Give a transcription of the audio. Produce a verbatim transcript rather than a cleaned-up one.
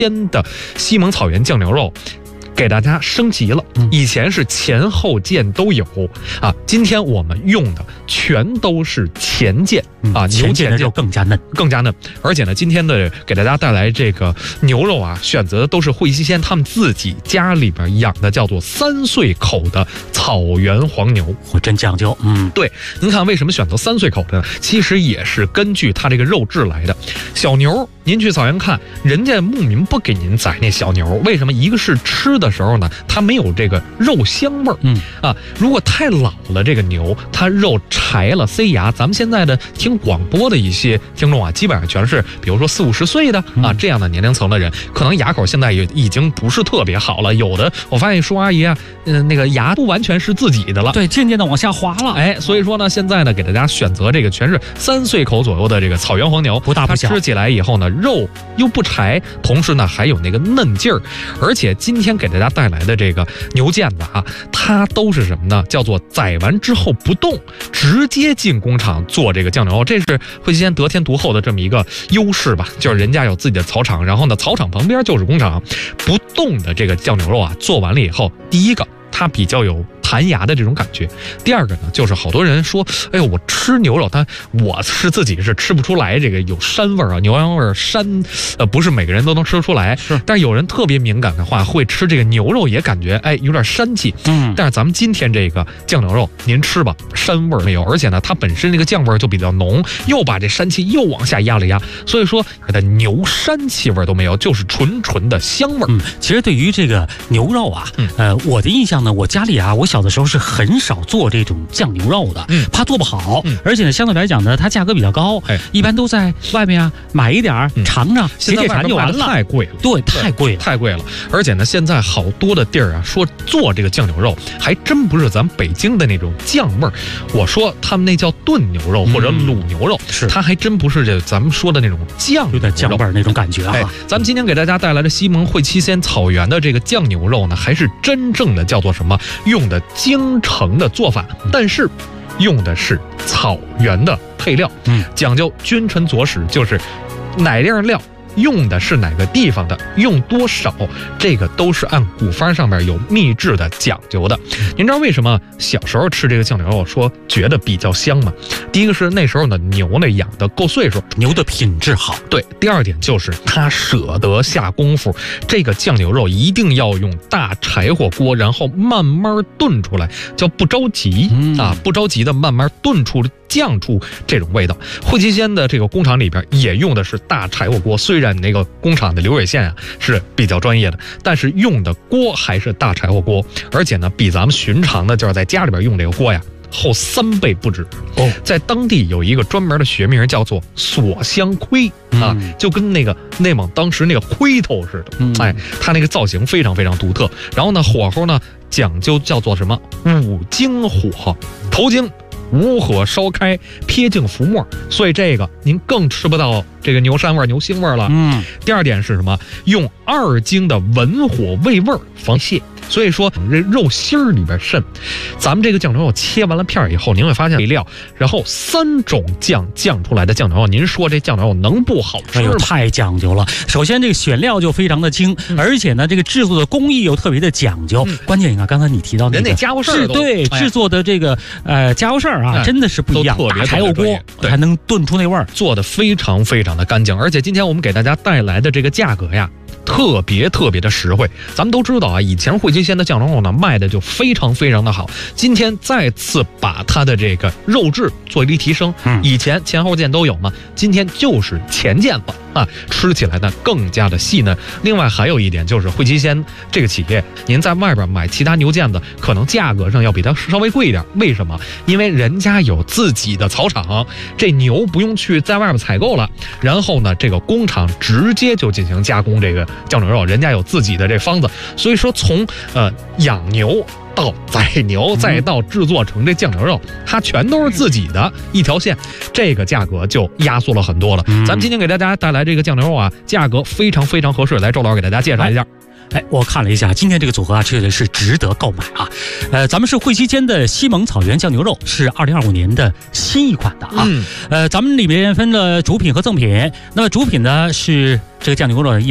鲜的西蒙草原酱牛肉给大家升级了，以前是前后件都有啊，今天我们用的全都是前件啊， 牛腱的肉更加嫩， 更加嫩。而且呢，今天的给大家带来这个牛肉啊，选择的都是惠西鲜他们自己家里边养的，叫做三岁口的草原黄牛。 我真讲究，嗯， 对。您看为什么选择三岁口的呢？其实也是根据它这个肉质来的。小牛，您去草原看，人家牧民不给您宰那小牛，为什么？一个是吃的时候呢，它没有这个肉香味儿， 嗯啊，如果太老了，这个牛它肉柴了塞牙。咱们现在的听广播的一些听众啊，基本上全是比如说四五十岁的啊这样的年龄层的人，可能牙口现在也已经不是特别好了。有的我发现叔阿姨啊，嗯、呃，那个牙不完全是自己的了， 对，渐渐的往下滑了。 哎，所以说呢，现在呢给大家选择这个全是三岁口左右的这个草原黄牛， 不大不小， 它吃起来以后呢，肉又不柴，同时呢还有那个嫩劲儿。而且今天给大家带来的这个牛腱子啊，它都是什么呢？叫做宰完之后不动，直接进工厂做这个酱牛肉，这是惠西鲜得天独厚的这么一个优势吧。就是人家有自己的草场，然后呢，草场旁边就是工厂，不动的这个酱牛肉啊，做完了以后，第一个它比较有弹牙的这种感觉。第二个呢，就是好多人说，哎呦，我吃牛肉，但我是自己是吃不出来这个有膻味啊，牛羊味膻，呃，不是每个人都能吃得出来。 是， 但是有人特别敏感的话，会吃这个牛肉也感觉哎有点膻气。 嗯， 但是咱们今天这个酱牛肉，您吃吧，膻味没有，而且呢，它本身这个酱味就比较浓，又把这膻气又往下压了压，所以说它的牛膻气味都没有，就是纯纯的香味。 嗯，其实对于这个牛肉啊， 嗯、 呃，我的印象呢，我家里啊，我小的时候是很少做这种酱牛肉的， 嗯， 怕做不好， 嗯， 而且呢，相对来讲呢，它价格比较高， 哎， 一般都在外面啊买一点儿、嗯、尝尝，解解馋就完了。 太贵了， 对，太贵了， 太贵了。而且呢，现在好多的地儿啊，说做这个酱牛肉，还真不是咱们北京的那种酱味儿。我说他们那叫炖牛肉或者卤牛肉， 是、嗯、 它还真不是这咱们说的那种酱， 有点酱味儿那种感觉啊。 哎，咱们今天给大家带来的西蒙惠西鲜草原的这个酱牛肉呢，还是真正的叫做什么？用的京城的做法，但是用的是草原的配料， 嗯， 讲究君臣佐使，就是哪样料用的是哪个地方的，用多少，这个都是按古方上面有秘制的讲究的。您知道为什么小时候吃这个酱牛肉说觉得比较香吗？第一个是那时候呢牛呢养的够岁数， 牛的品质好。 对，第二点就是他舍得下功夫，这个酱牛肉一定要用大柴火锅，然后慢慢炖出来，叫不着急、嗯、啊，不着急的慢慢炖出酱出这种味道。惠西鲜的这个工厂里边也用的是大柴火锅，虽然那个工厂的流水线啊是比较专业的，但是用的锅还是大柴火锅，而且呢比咱们寻常的就是在家里边用这个锅呀厚三倍不止哦。在当地有一个专门的学名叫做锁香盔啊、嗯，就跟那个内蒙当时那个盔头似的、嗯、哎，它那个造型非常非常独特。然后呢火候呢讲究叫做什么五经火，头经无火烧开，撇净浮沫，所以这个您更吃不到这个牛膻味、牛腥味了。 嗯， 第二点是什么？用二经的文火煨味防泄。所以说这肉心儿里边渗，咱们这个酱牛肉切完了片以后，您会发现配料，然后三种酱酱出来的酱牛肉，您说这酱牛肉能不好吃吗？ 哎呦，太讲究了。首先这个选料就非常的精、嗯、而且呢这个制作的工艺又特别的讲究、嗯、关键你看刚才你提到那个人家家伙事儿， 对、哎、制作的这个呃家伙事儿啊、哎、真的是不一样，大柴火锅还能炖出那味儿， 做的非常非常的干净。而且今天我们给大家带来的这个价格呀特别特别的实惠。咱们都知道啊，以前惠西鲜的酱牛肉呢卖的就非常非常的好，今天再次把它的这个肉质做一提升、嗯、以前前后件都有嘛，今天就是前件子啊，吃起来呢更加的细嫩。另外还有一点就是惠西鲜这个企业，您在外边买其他牛腱子可能价格上要比它稍微贵一点，为什么？因为人家有自己的草场，这牛不用去在外边采购了，然后呢这个工厂直接就进行加工这个酱牛肉，人家有自己的这方子，所以说从呃养牛到宰牛再到制作成这酱牛肉，它全都是自己的一条线，这个价格就压缩了很多了。咱们今天给大家带来这个酱牛肉啊，价格非常非常合适，来周老师给大家介绍一下。 哎，我看了一下，今天这个组合啊，确实是值得购买啊。呃，咱们是惠西鲜的西蒙草原酱牛肉，是二零二五年的新一款的啊。嗯、呃，咱们里面分了主品和赠品。那么主品呢是这个酱牛肉。